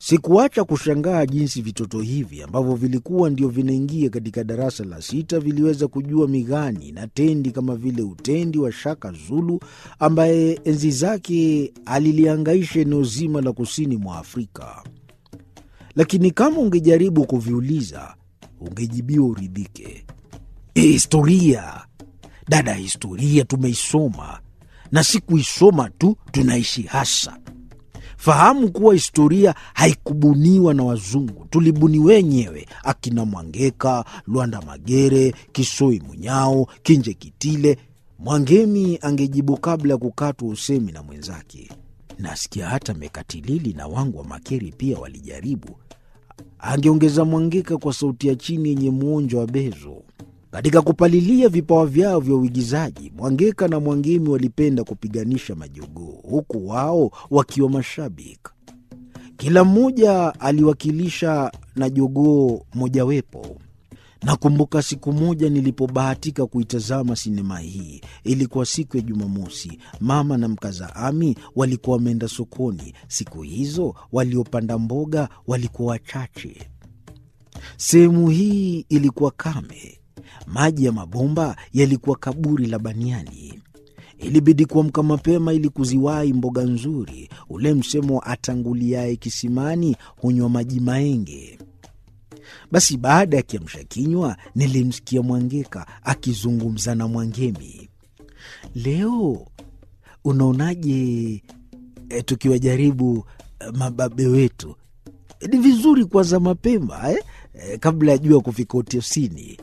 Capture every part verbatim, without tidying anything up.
Sikuacha kushangaa jinsi vitoto hivi ambavyo vilikuwa ndio vinaingia katika darasa la sita viliweza kujua migani na tendi kama vile utendi wa Shaka Zulu ambaye enzi zake aliliangaisha eneo zima la kusini mwa Afrika. Lakini kama ungejaribu kuviuliza, ungejibiwa uridhike. E, historia. Dada, historia tumeisoma. Na si kuisoma tu, tunaishi hasa. Fahamu kuwa historia haikubuniwa na wazungu, tulibuni wenyewe, akina Mwangeka, Luanda Magere, Kisoi Munyao, Kinje Kitile. Mwangemi angejibu kabla ya kukatwa usemi na mwenzake. Nasikia hata Mekatilili na wangu wa Makeri pia walijaribu, angeongeza Mwangeka kwa sauti ya chini yenye muonjo wa bezo. Katika kupalilia vipawa vyao vya uigizaji, Mwangeka na Mwangemi walipenda kupiganisha majogoo, huku wao wakiwa mashabiki. Kila mmoja aliwakilisha na jogoo mojawepo. Nakumbuka siku moja nilipobahatika kuitazama sinema hii. Ilikuwa siku ya Jumamosi. Mama na mkaza Ami walikuwa wameenda sokoni. Siku hizo waliopanda mboga walikuwa wachache. Sehemu hii ilikuwa kame. Maji ya mabomba yalikuwa kaburi la baniani. Ilibidi kuamka mapema ili kuziwai mboga nzuri. Ule msemo atanguliaye kisimani hunywa maji maenge. Basi baada ya kiamsha kinywa nilimsikia Mwangeka akizungumza na Mwangemi. Leo unaonaje e, tukiwajaribu e, mababe wetu? E, ni vizuri kwanza mapema eh? E, kabla ya jua kufika utosini.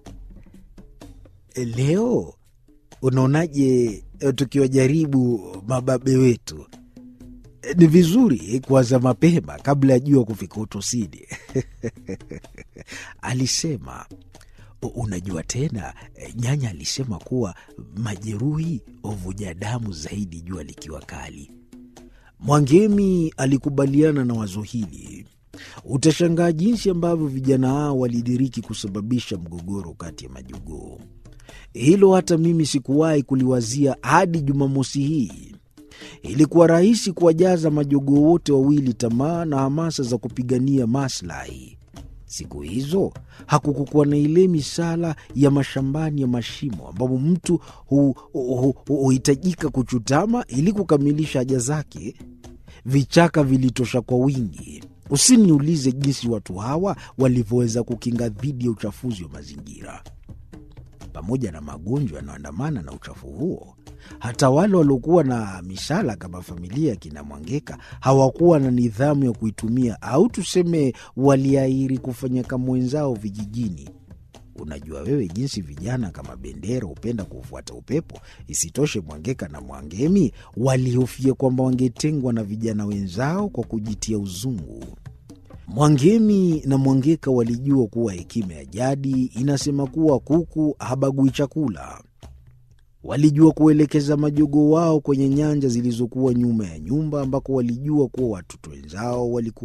E, leo unaonaje e, tukiwajaribu mababe wetu? E, ni vizuri kwanza mapema kabla ya jua kufika utosini. Alisema, unajua tena, nyanya alisema kuwa majeruhi huvuja damu zaidi jua likiwa kali. Mwangemi alikubaliana na wazo hili. Utashangaa jinsi ambavyo vijana hao walidiriki kusababisha mgogoro kati ya majogoo. Hilo hata mimi sikuwahi kuliwazia hadi Jumamosi hii. Ilikuwa rahisi kuwajaza majogoo wote wawili tamaa na hamasa za kupigania maslahi. Siku hizo hakukuwa na ile misala ya mashambani ya mashimo ambapo mtu huhitajika kuchutama ili kukamilisha haja zake. Vichaka vilitosha kwa wingi. Usiniulize jinsi watu hawa walivyoweza kukinga dhidi ya uchafuzi wa mazingira. Pamoja na magonjwa yanayoandamana na uchafu huo, hata wale waliokuwa na mishala kama familia ya kina Mwangeka hawakuwa na nidhamu ya kuitumia, au tuseme waliahiri kufanya kama wenzao vijijini. Unajua wewe jinsi vijana kama Bendera hupenda kufuata upepo. Isitoshe, Mwangeka na Mwangemi walihofia kwamba wangetengwa na vijana wenzao kwa kujitia uzungu. Mwangemi na Mwangeka walijua kuwa hekima ya jadi inasema kuwa kuku habagui chakula. Walijua kuelekeza majogoo wao kwenye nyanja zilizokuwa nyuma ya nyumba ambako walijua kuwa watoto wenzao walikuwa